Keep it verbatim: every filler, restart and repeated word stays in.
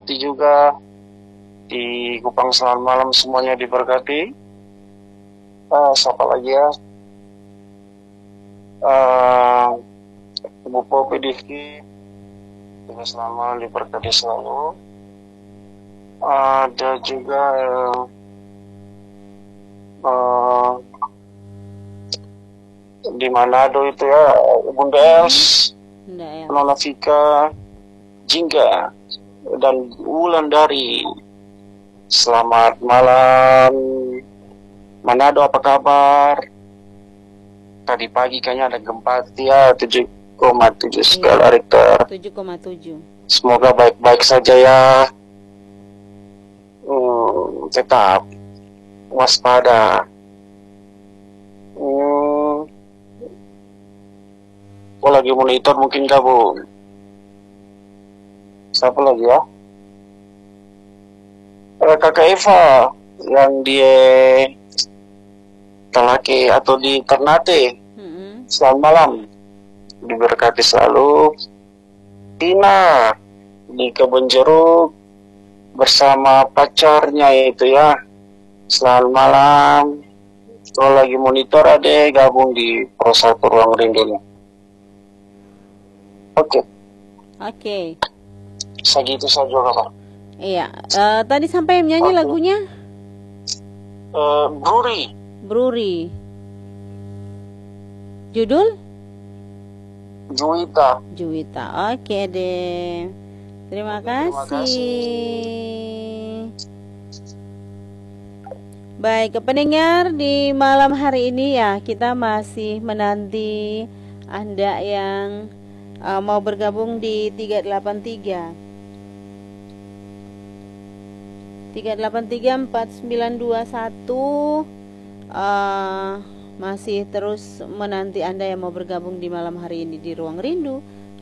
diberkati juga. Di Kupang selamat malam semuanya diberkati. Uh, siapa lagi ya? Uh, Ibu Popi Diki juga selamat malam diberkati selalu. Uh, ada juga uh, di Manado itu ya, Bunda Els, Nona Vika, Jingga, dan Wulandari. Selamat malam. Manado apa kabar? Tadi pagi kayaknya ada gempa ya tujuh koma tujuh skala Richter. tujuh koma tujuh. Semoga baik-baik saja ya. Hmm, tetap waspada. Hmm, aku lagi monitor mungkin gabung. Siapa lagi ya? Eh, Kakak Eva yang dia Telake atau di Ternate. Mm-hmm. Selamat malam, diberkati selalu. Tina di Kebun Jeruk bersama pacarnya itu ya. Selamat malam. Kalau lagi monitor ada gabung di Pro satu Ruang Rindu. Oke. Oke. Okay. Segitu saja Pak. Iya. Uh, tadi sampai menyanyi okay. lagunya? Uh, Bruri. Bruri. Judul? Juwita. Juwita. Oke deh. Terima, Terima kasih. kasih. Baik, pendengar, di malam hari ini ya kita masih menanti Anda yang uh, mau bergabung di tiga delapan tiga tiga delapan tiga empat sembilan dua satu. Uh, masih terus menanti Anda yang mau bergabung di malam hari ini di Ruang Rindu.